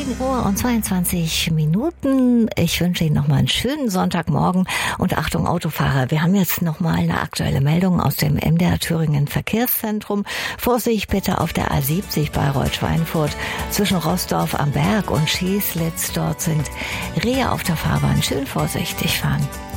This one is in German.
Uhr und 22 Minuten. Ich wünsche Ihnen nochmal einen schönen Sonntagmorgen und Achtung Autofahrer, wir haben jetzt nochmal eine aktuelle Meldung aus dem MDR Thüringen Verkehrszentrum. Vorsicht bitte auf der A70 Bayreuth-Schweinfurt zwischen Rossdorf am Berg und Schießlitz. Dort sind Rehe auf der Fahrbahn. Schön vorsichtig fahren.